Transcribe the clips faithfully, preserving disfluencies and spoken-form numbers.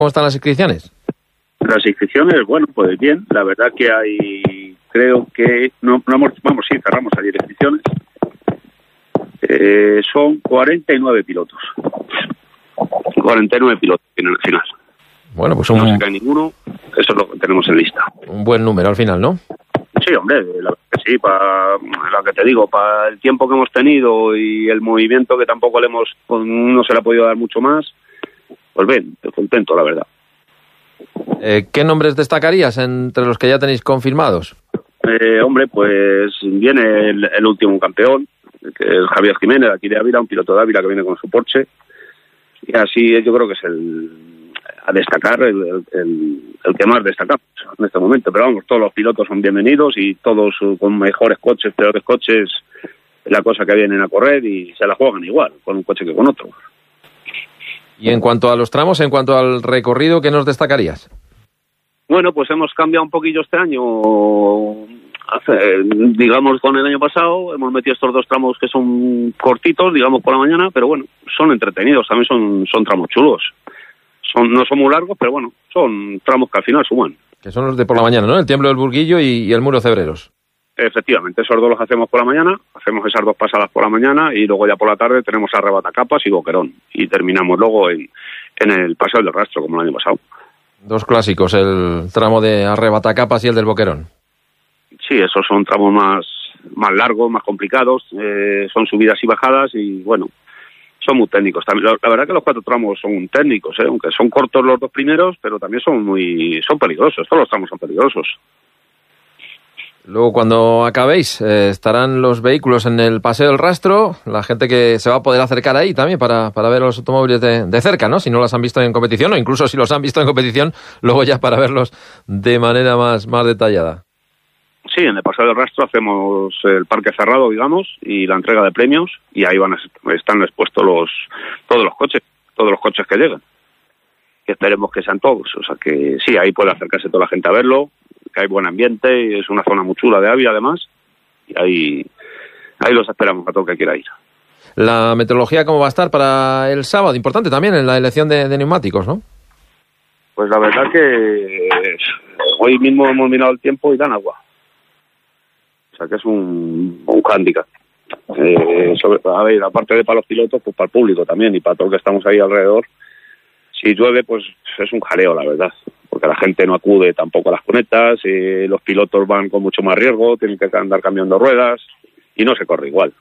¿Cómo están las inscripciones? Las inscripciones, bueno, pues bien, la verdad que hay, creo que, no, no hemos, vamos, sí, cerramos ayer inscripciones, eh, son cuarenta y nueve pilotos, cuarenta y nueve pilotos tienen al final. Bueno, pues un... No se cae ninguno, eso es lo que tenemos en lista. Un buen número al final, ¿no? Sí, hombre, la verdad que sí, para lo que te digo, para el tiempo que hemos tenido y el movimiento que tampoco le hemos, no se le ha podido dar mucho más, pues bien, estoy contento, la verdad. Eh, ¿Qué nombres destacarías entre los que ya tenéis confirmados? Eh, hombre, pues viene el, el último campeón, que es Javier Jiménez, de aquí de Ávila, un piloto de Ávila que viene con su Porsche, y así yo creo que es el a destacar, el, el, el que más destacamos en este momento. Pero vamos, todos los pilotos son bienvenidos y todos con mejores coches, peores coches, la cosa que vienen a correr y se la juegan igual, con un coche que con otro. Y en cuanto a los tramos, en cuanto al recorrido, ¿qué nos destacarías? Bueno, pues hemos cambiado un poquillo este año, hace, digamos con el año pasado, hemos metido estos dos tramos que son cortitos, digamos por la mañana, pero bueno, son entretenidos, también son, son tramos chulos. Son, no son muy largos, pero bueno, son tramos que al final suman. Que son los de por la mañana, ¿no? El Tiemblo del Burguillo y, y el Muro Cebreros. Efectivamente, esos dos los hacemos por la mañana, hacemos esas dos pasadas por la mañana y luego ya por la tarde tenemos Arrebatacapas y Boquerón. Y terminamos luego en, en el Paseo del Rastro, como el año pasado. Dos clásicos, el tramo de Arrebatacapas y el del Boquerón. Sí, esos son tramos más, más largos, más complicados, eh, son subidas y bajadas y bueno, son muy técnicos. También, la, la verdad que los cuatro tramos son técnicos, ¿eh? Aunque son cortos los dos primeros, pero también son muy son peligrosos. Todos los tramos son peligrosos. Luego, cuando acabéis, eh, estarán los vehículos en el Paseo del Rastro, la gente que se va a poder acercar ahí también para, para ver los automóviles de, de cerca, ¿no? Si no los han visto en competición, o incluso si los han visto en competición, luego ya para verlos de manera más, más detallada. Sí, en el Paseo del Rastro hacemos el parque cerrado, digamos, y la entrega de premios, y ahí van a, están expuestos los todos los coches, todos los coches que llegan. Que esperemos que sean todos, o sea que sí, ahí puede acercarse toda la gente a verlo, que hay buen ambiente, y es una zona muy chula de Ávila además, y ahí, ahí los esperamos a todo el que quiera ir. La meteorología, ¿cómo va a estar para el sábado? Importante también en la elección de, de neumáticos, ¿no? Pues la verdad que hoy mismo hemos mirado el tiempo y dan agua. O sea que es un, un hándicap. Eh, sobre, a ver, aparte de para los pilotos, pues para el público también y para todos los que estamos ahí alrededor. Si llueve, pues es un jaleo, la verdad, porque la gente no acude tampoco a las cunetas, y los pilotos van con mucho más riesgo, tienen que andar cambiando ruedas y no se corre igual.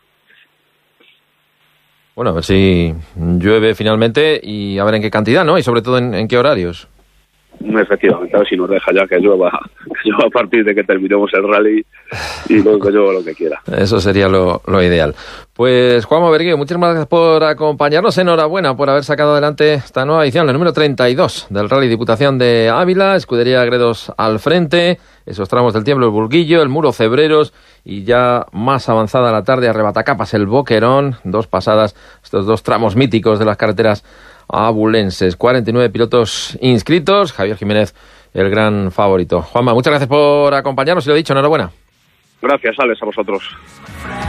Bueno, a ver si llueve finalmente y a ver en qué cantidad, ¿no? Y sobre todo en, en qué horarios. Efectivamente, a ver si nos deja ya que llueva, que llueva a partir de que terminemos el rally y luego que llueva lo que quiera. Eso sería lo, lo ideal. Pues Juanma Berguío, muchísimas gracias por acompañarnos. Enhorabuena por haber sacado adelante esta nueva edición, la número treinta y dos del Rally Diputación de Ávila, Escudería Gredos al frente, esos tramos del Tiemblo, el Burguillo, el Muro Cebreros y ya más avanzada la tarde, Arrebatacapas, el Boquerón, dos pasadas, estos dos tramos míticos de las carreteras abulenses. cuarenta y nueve pilotos inscritos, Javier Jiménez el gran favorito. Juanma, muchas gracias por acompañarnos y lo dicho, enhorabuena. Gracias, Alex, a vosotros.